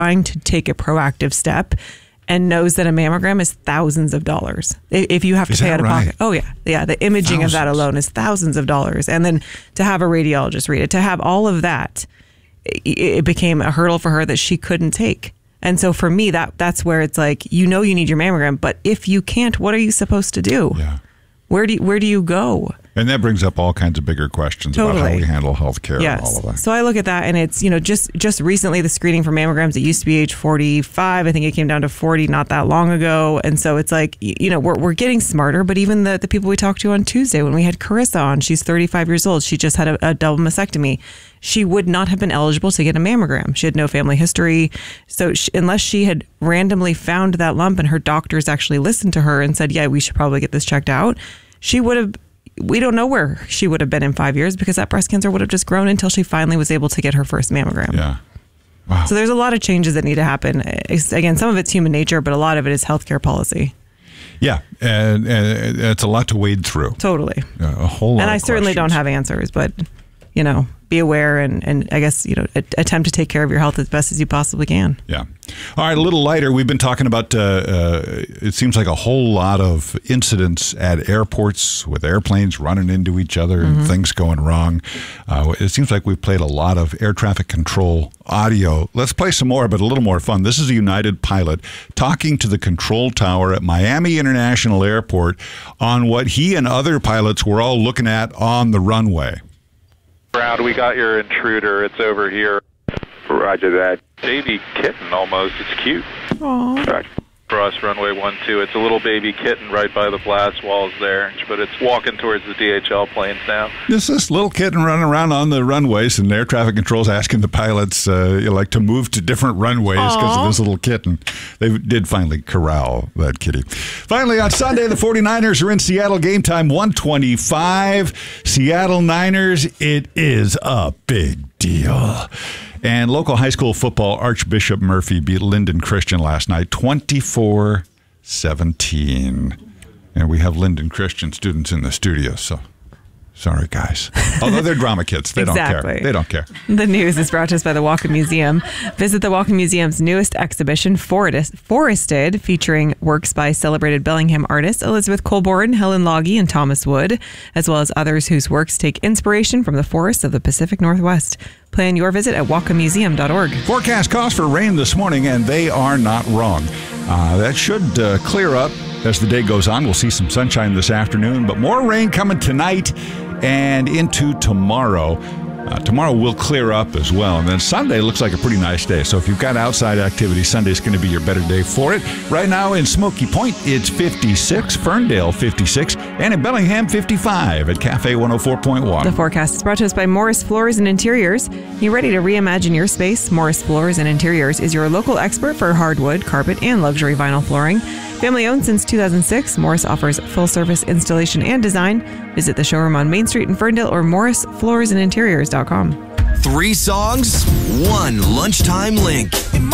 trying to take a proactive step and knows that a mammogram is thousands of dollars if you have to pay out of pocket. Oh, yeah. Yeah. The imaging of that alone is thousands of dollars. And then to have a radiologist read it, to have all of that, it became a hurdle for her that she couldn't take. And so for me, that's where it's like, you need your mammogram, but if you can't, what are you supposed to do? Yeah. Where do you go? And that brings up all kinds of bigger questions about how we handle healthcare and all of that. So I look at that, and it's, just recently the screening for mammograms, it used to be age 45. I think it came down to 40 not that long ago. And so it's like, we're getting smarter, but even the people we talked to on Tuesday when we had Carissa on, she's 35 years old. She just had a double mastectomy. She would not have been eligible to get a mammogram. She had no family history. So unless she had randomly found that lump and her doctors actually listened to her and said, yeah, we should probably get this checked out, we don't know where she would have been in 5 years because that breast cancer would have just grown until she finally was able to get her first mammogram. Yeah. Wow. So there's a lot of changes that need to happen. Again, some of it's human nature, but a lot of it is healthcare policy. Yeah. And it's a lot to wade through. Totally. A whole lot And I of certainly don't have answers, but, be aware and I guess, attempt to take care of your health as best as you possibly can. Yeah. All right, a little lighter. We've been talking about, it seems like a whole lot of incidents at airports with airplanes running into each other and things going wrong. It seems like we've played a lot of air traffic control audio. Let's play some more, but a little more fun. This is a United pilot talking to the control tower at Miami International Airport on what he and other pilots were all looking at on the runway. Ground, we got your intruder. It's over here. Roger that. Baby kitten almost. It's cute. Aww. Right. Cross runway 12. It's a little baby kitten right by the blast walls there, but it's walking towards the DHL planes now. This little kitten running around on the runways, and air traffic control's asking the pilots to move to different runways because of this little kitten. They did finally corral that kitty. Finally, on Sunday, the 49ers are in Seattle. Game time 1:25. Seattle Niners, it is a big deal. And local high school football, Archbishop Murphy beat Linden Christian last night, 24-17. And we have Linden Christian students in the studio, so sorry, guys. Although they're drama kids. They don't care. They don't care. The news is brought to us by the Walken Museum. Visit the Walken Museum's newest exhibition, Forested, featuring works by celebrated Bellingham artists Elizabeth Colborne, Helen Loggy, and Thomas Wood, as well as others whose works take inspiration from the forests of the Pacific Northwest. Plan your visit at walkenmuseum.org. Forecast calls for rain this morning, and they are not wrong. That should clear up as the day goes on. We'll see some sunshine this afternoon, but more rain coming tonight and into tomorrow. Tomorrow will clear up as well. And then Sunday looks like a pretty nice day. So if you've got outside activity, Sunday's going to be your better day for it. Right now in Smoky Point, it's 56, Ferndale 56, and in Bellingham 55 at Cafe 104.1. The forecast is brought to us by Morris Floors and Interiors. You ready to reimagine your space? Morris Floors and Interiors is your local expert for hardwood, carpet, and luxury vinyl flooring. Family owned since 2006, Morris offers full-service installation and design. Visit the showroom on Main Street in Ferndale or morrisfloorsandinteriors.com. 3 songs, 1 lunchtime link.